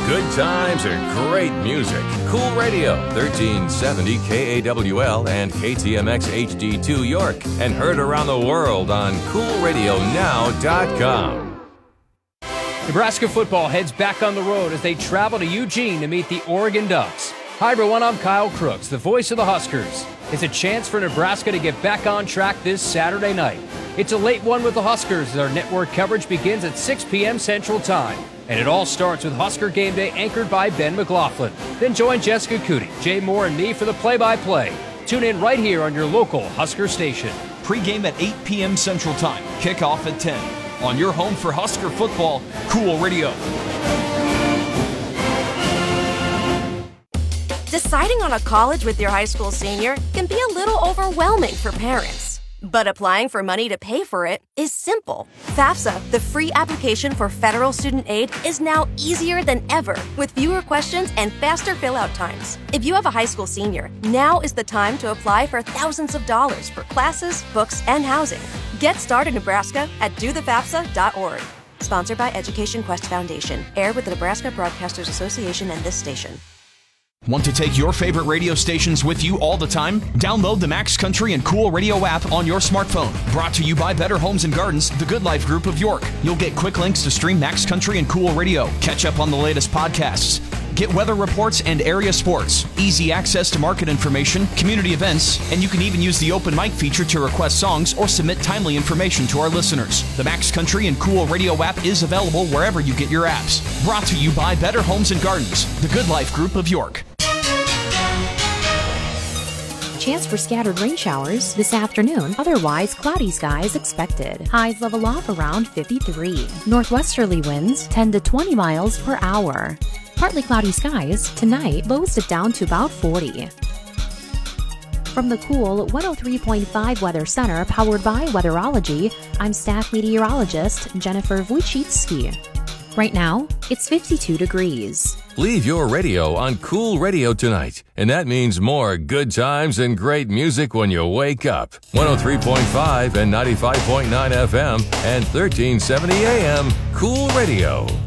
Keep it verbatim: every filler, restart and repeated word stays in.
Good times and great music. Cool Radio, thirteen seventy K A W L and K T M X H D two York, and heard around the world on cool radio now dot com. Nebraska football heads back on the road as they travel to Eugene to meet the Oregon Ducks. Hi everyone, I'm Kyle Crooks, the voice of the Huskers. It's a chance for Nebraska to get back on track this Saturday night. It's a late one with the Huskers as our network coverage begins at six p.m. Central Time. And it all starts with Husker Game Day anchored by Ben McLaughlin. Then join Jessica Cootie, Jay Moore, and me for the play-by-play. Tune in right here on your local Husker station. Pre-game at eight p.m. Central Time. Kickoff at ten. On your home for Husker football, Cool Radio. Deciding on a college with your high school senior can be a little overwhelming for parents. But applying for money to pay for it is simple. FAFSA, the free application for federal student aid, is now easier than ever with fewer questions and faster fill-out times. If you have a high school senior, now is the time to apply for thousands of dollars for classes, books, and housing. Get started, Nebraska, at do the fafsa dot org. Sponsored by Education Quest Foundation. Aired with the Nebraska Broadcasters Association and this station. Want to take your favorite radio stations with you all the time? Download the Max Country and Cool Radio app on your smartphone. Brought to you by Better Homes and Gardens, the Good Life Group of York. You'll get quick links to stream Max Country and Cool Radio, catch up on the latest podcasts, get weather reports and area sports, easy access to market information, community events, and you can even use the open mic feature to request songs or submit timely information to our listeners. The Max Country and Cool Radio app is available wherever you get your apps. Brought to you by Better Homes and Gardens, the Good Life Group of York. Chance for scattered rain showers this afternoon. Otherwise, cloudy skies expected. Highs level off around fifty-three. Northwesterly winds ten to twenty miles per hour. Partly cloudy skies tonight. Lows dip down to about forty. From the Cool one oh three point five Weather Center, powered by Weatherology, I'm staff meteorologist Jennifer Wojcicki. Right now, it's fifty-two degrees. Leave your radio on Cool Radio tonight, and that means more good times and great music when you wake up. one oh three point five and ninety-five point nine F M and thirteen seventy A M Cool Radio.